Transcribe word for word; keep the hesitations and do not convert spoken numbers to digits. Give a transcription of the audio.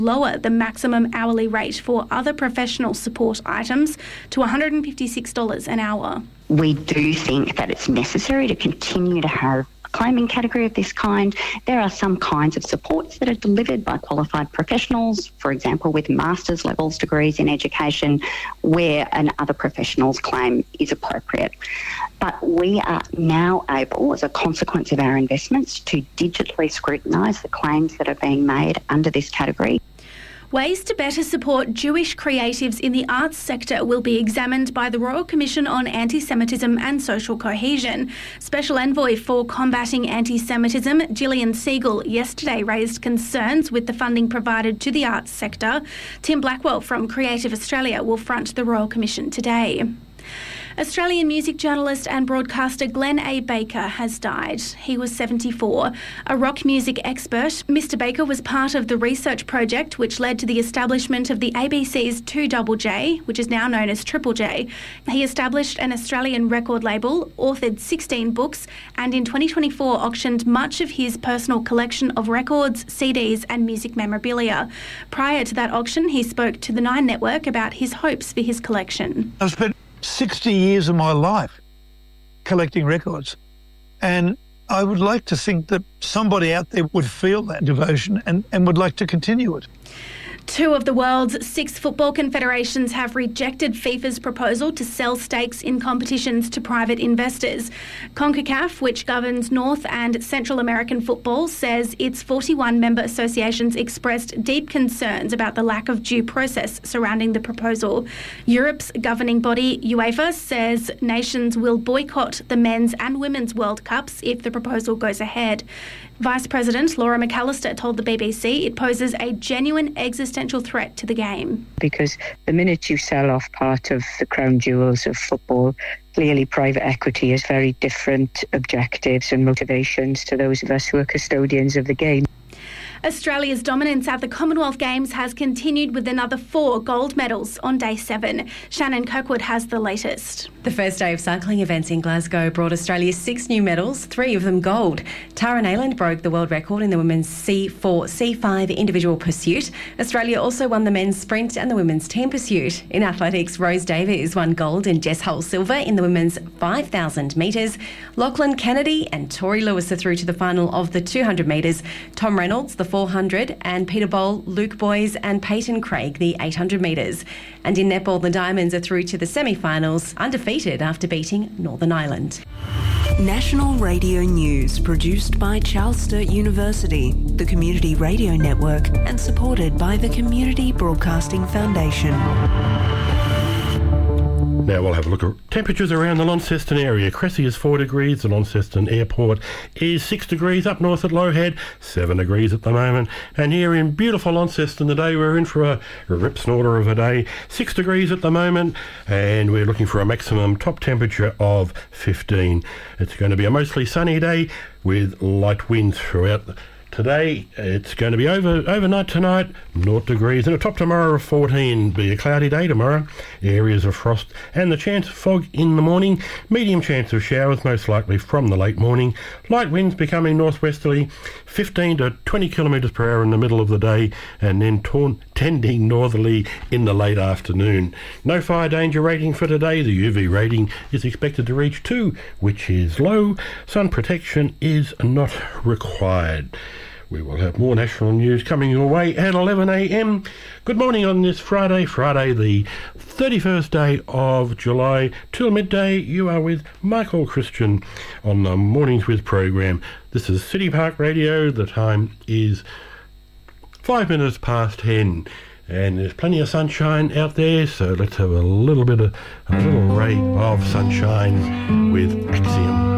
lower the maximum hourly rate for other professional support items to one hundred fifty-six dollars an hour. We do think that it's necessary to continue to have a claiming category of this kind. There are some kinds of supports that are delivered by qualified professionals, for example, with master's levels degrees in education, where an other professional's claim is appropriate. But we are now able, as a consequence of our investments, to digitally scrutinise the claims that are being made under this category. Ways to better support Jewish creatives in the arts sector will be examined by the Royal Commission on Anti-Semitism and Social Cohesion. Special Envoy for Combating Anti-Semitism, Gillian Siegel, yesterday raised concerns with the funding provided to the arts sector. Tim Blackwell from Creative Australia will front the Royal Commission today. Australian music journalist and broadcaster Glenn A. Baker has died. He was seventy-four. A rock music expert, Mister Baker was part of the research project which led to the establishment of the A B C's two J J, which is now known as Triple J. He established an Australian record label, authored sixteen books, and in twenty twenty-four auctioned much of his personal collection of records, C Ds and music memorabilia. Prior to that auction, he spoke to the Nine Network about his hopes for his collection. I've spent sixty years of my life collecting records, and I would like to think that somebody out there would feel that devotion and, and would like to continue it. Two of the world's six football confederations have rejected FIFA's proposal to sell stakes in competitions to private investors. CONCACAF, which governs North and Central American football, says its forty-one member associations expressed deep concerns about the lack of due process surrounding the proposal. Europe's governing body, UEFA, says nations will boycott the men's and women's World Cups if the proposal goes ahead. Vice President Laura McAllister told the B B C it poses a genuine existential threat to the game. Because the minute you sell off part of the crown jewels of football, clearly private equity has very different objectives and motivations to those of us who are custodians of the game. Australia's dominance at the Commonwealth Games has continued with another four gold medals on day seven. Shannon Kirkwood has the latest. The first day of cycling events in Glasgow brought Australia six new medals, three of them gold. Tara Nayland broke the world record in the women's C four C five individual pursuit. Australia also won the men's sprint and the women's team pursuit. In athletics, Rose Davies won gold and Jess Hull silver in the women's five thousand metres. Lachlan Kennedy and Tori Lewis are through to the final of the two hundred metres. Tom Reynolds, the four hundred, and Peter Boll, Luke Boys and Peyton Craig, the eight hundred metres. And in netball, the Diamonds are through to the semi-finals, undefeated after beating Northern Ireland. National Radio News, produced by Charles Sturt University, the Community Radio Network, and supported by the Community Broadcasting Foundation. Now we'll have a look at temperatures around the Launceston area. Cressy is four degrees, the Launceston Airport is six degrees, up north at Lowhead, seven degrees at the moment. And here in beautiful Launceston today, we're in for a, a rip snorter of a day, six degrees at the moment, and we're looking for a maximum top temperature of fifteen. It's going to be a mostly sunny day with light winds throughout the Today, it's going to be over overnight tonight, zero degrees, and a top tomorrow of fourteen. Be a cloudy day tomorrow, areas of frost, and the chance of fog in the morning. Medium chance of showers, most likely from the late morning. Light winds becoming northwesterly, fifteen to twenty kilometres per hour in the middle of the day, and then torn, tending northerly in the late afternoon. No fire danger rating for today. The U V rating is expected to reach two, which is low. Sun protection is not required. We will have more national news coming your way at eleven a m. Good morning on this Friday, Friday the thirty-first day of July. Till midday, you are with Michael Christian on the Mornings With program. This is City Park Radio. The time is five minutes past ten. And there's plenty of sunshine out there, so let's have a little bit of, a little ray of sunshine with Axiom.